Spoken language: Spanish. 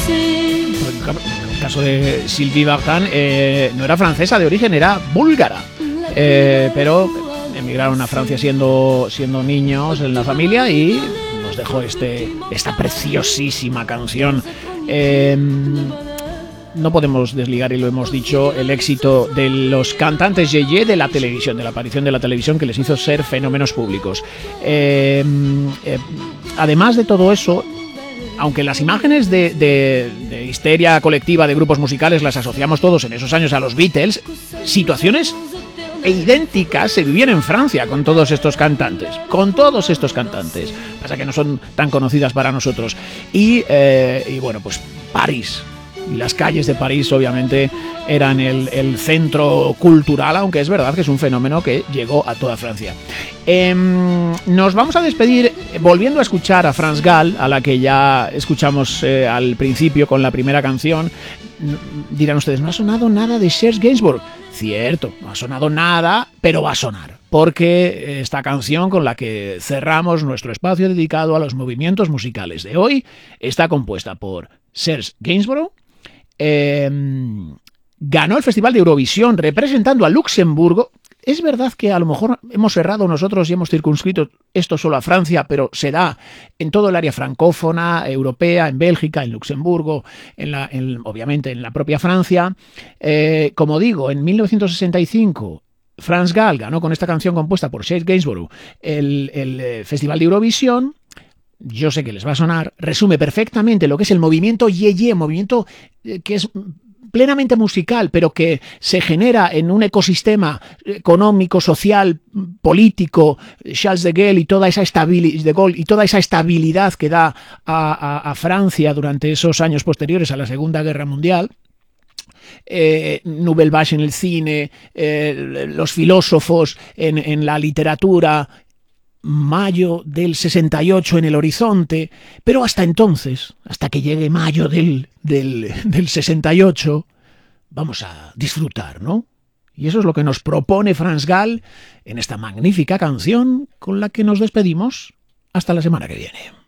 En el caso de Sylvie Vartan, no era francesa de origen, era búlgara, pero emigraron a Francia siendo niños en la familia y nos dejó esta preciosísima canción. No podemos desligar, y lo hemos dicho, el éxito de los cantantes yeye de la televisión, de la aparición de la televisión, que les hizo ser fenómenos públicos. Además de todo eso, aunque las imágenes de histeria colectiva de grupos musicales las asociamos todos en esos años a los Beatles, situaciones idénticas se vivían en Francia con todos estos cantantes. Pasa que no son tan conocidas para nosotros. Y bueno, pues París. Y las calles de París, obviamente, eran el centro cultural, aunque es verdad que es un fenómeno que llegó a toda Francia. Nos vamos a despedir volviendo a escuchar a France Gall, a la que ya escuchamos al principio con la primera canción. Dirán ustedes, no ha sonado nada de Serge Gainsbourg. Cierto, no ha sonado nada, pero va a sonar, porque esta canción con la que cerramos nuestro espacio dedicado a los movimientos musicales de hoy está compuesta por Serge Gainsbourg. Ganó el Festival de Eurovisión representando a Luxemburgo. Es verdad que a lo mejor hemos errado nosotros y hemos circunscrito esto solo a Francia, pero se da en todo el área francófona, europea, en Bélgica, en Luxemburgo, obviamente en la propia Francia. Como digo, en 1965 France Gall ganó con esta canción compuesta por Serge Gainsbourg el Festival de Eurovisión. Yo sé que les va a sonar, resume perfectamente lo que es el movimiento yeye, movimiento que es plenamente musical, pero que se genera en un ecosistema económico, social, político. Charles de Gaulle y toda esa estabilidad que da a Francia durante esos años posteriores a la Segunda Guerra Mundial. Nouvelle Vague en el cine, los filósofos en la literatura. Mayo del 68 en el horizonte, pero hasta entonces, hasta que llegue mayo del 68, vamos a disfrutar, ¿no? Y eso es lo que nos propone France Gall en esta magnífica canción con la que nos despedimos hasta la semana que viene.